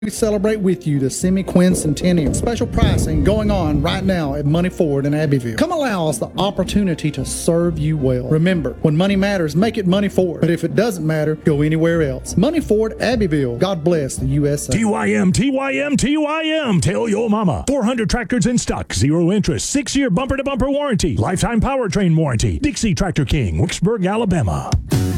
We celebrate with you the semi-quincentennial. Special pricing going on right now at Money Ford in Abbeville. Come allow us the opportunity to serve you well. Remember, when money matters, make it Money Ford. But if it doesn't matter, go anywhere else. Money Ford, Abbeville. God bless the USA. TYM, TYM, TYM. Tell your mama. 400 tractors in stock. 0 interest. 6-year bumper-to-bumper warranty. Lifetime powertrain warranty. Dixie Tractor King, Wicksburg, Alabama.